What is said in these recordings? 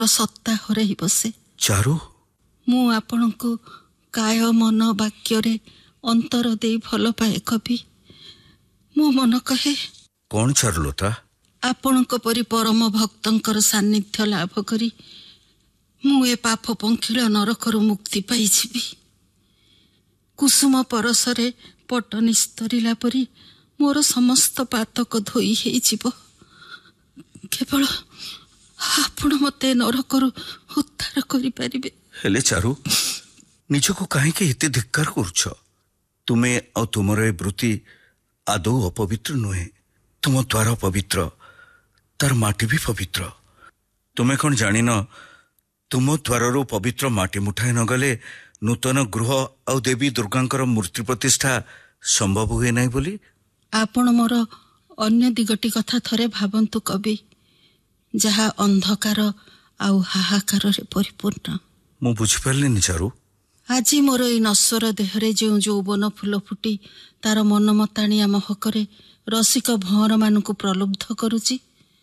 ସତ୍ତା ହରାଇ ବସେ। ଚାରୁ, ମୁଁ ଆପଣଙ୍କୁ କାୟ ମନ ବାକ୍ୟରେ ଅନ୍ତର ଦେଇ ଭଲ ପାଏ କବି। ମୋ ମନ କହେ, କଣ ଚାରୁଲତା? ଆପଣଙ୍କ ପରି ପରମ ଭକ୍ତଙ୍କର ସାନ୍ନିଧ୍ୟ ଲାଭ କରି ମୁଁ ଏ ପାପ ପଙ୍କିଳ ନରକରୁ ମୁକ୍ତି ପାଇଯିବି। କୁସୁମ ପରଶରେ ପଟ ନିସ୍ତରିଲା ପରି ମୋର ସମସ୍ତ ପାତକ ଧୋଇ ହେଇଯିବ। କେବଳ ଆପଣ ମତେ ନରକରୁ ଉଦ୍ଧାର କରିପାରିବେ। ହେଲେ ଚାରୁ, ନିଜକୁ କାହିଁକି ଏତେ ଧିକ୍କାର କରୁଛ? ତୁମେ ଆଉ ତୁମର ଏ ବୃତ୍ତି ଆଦୌ ଅପବିତ୍ର ନୁହେଁ। ତୁମ ଦ୍ୱାର ପବିତ୍ର, ତାର ମାଟି ବି ପବିତ୍ର। ତୁମେ କଣ ଜାଣିନ, ତୁମ ଦ୍ୱାରରୁ ପବିତ୍ର ମାଟି ମୁଠାଏ ନଗଲେ ନୂତନ ଗୃହ ଆଉ ଦେବୀ ଦୁର୍ଗାଙ୍କର ମୂର୍ତ୍ତି ପ୍ରତିଷ୍ଠା ସମ୍ଭବ ହୁଏ ନାହିଁ ବୋଲି? ଆପଣ ମୋର ଅନ୍ୟ ଦିଗଟି କଥା ଥରେ ଭାବନ୍ତୁ କବି, ଯାହା ଅନ୍ଧକାର ଆଉ ହାହାକାରରେ ପରିପୂର୍ଣ୍ଣ। ମୁଁ ବୁଝିପାରିଲିନି ଚାରୁ। ଆଜି ମୋର ଏଇ ନଶ୍ୱର ଦେହରେ ଯେଉଁ ଯୌବନ ଫୁଲ ଫୁଟି ତାର ମନମତାଣିଆ ମହକରେ ରସିକ ଭଅଁରମାନଙ୍କୁ ପ୍ରଲୁବ୍ଧ କରୁଛି,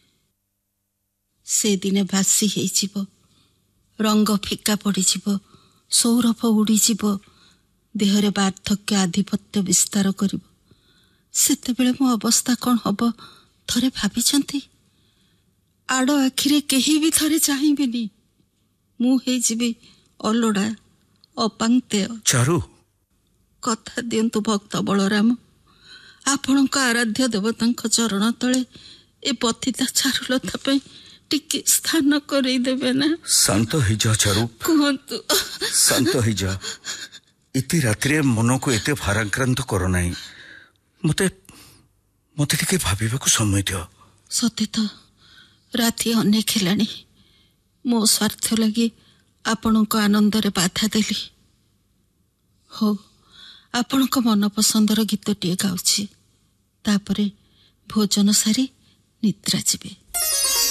ସେ ଦିନେ ଭାସି ହେଇଯିବ। ରଙ୍ଗ ଫିକା ପଡ଼ିଯିବ, ସୌରଭ ଉଡ଼ିଯିବ, ଦେହରେ ବାର୍ଦ୍ଧକ୍ୟ ଆଧିପତ୍ୟ ବିସ୍ତାର କରିବ। ସେତେବେଳେ ମୋ ଅବସ୍ଥା କ'ଣ ହବ ଥରେ ଭାବିଛନ୍ତି? ଆଡ଼ ଆଖିରେ କେହି ବି ଥରେ ଚାହିଁବେନି। ମୁଁ ହେଇଯିବି ଅଲୋଡ଼ା, ଅପାଙ୍କ୍ତେୟ। ଚାରୁ, କଥା ଦିଅନ୍ତୁ ଭକ୍ତ ବଳରାମ, ଆପଣଙ୍କ ଆରାଧ୍ୟ ଦେବତାଙ୍କ ଚରଣ ତଳେ ଏ ପତିତା ଚାରୁଲତା ପାଇଁ ଟିକେ ସ୍ଥାନ କରେଇଦେବେ ନା? ଶାନ୍ତ ହେଇଯାଅ ଚାରୁ, କୁହନ୍ତୁ। ଶାନ୍ତ ହେଇଯାଅ। ଏତେ ରାତିରେ ମନକୁ ଏତେ ଭାରାକ୍ରାନ୍ତ କର ନାହିଁ। ମତେ ଟିକେ ଭାବିବାକୁ ସମୟ ଦିଅ। ସତେ ତ ରାତି ଅନେକ ହେଲାଣି। ମୋ ସ୍ୱାର୍ଥ ଲାଗି ଆପଣଙ୍କ ଆନନ୍ଦରେ ବାଧା ଦେଲି। ହଉ, ଆପଣଙ୍କ ମନପସନ୍ଦର ଗୀତଟିଏ ଗାଉଛି, ତାପରେ ଭୋଜନ ସାରି ନିଦ୍ରା ଯିବେ।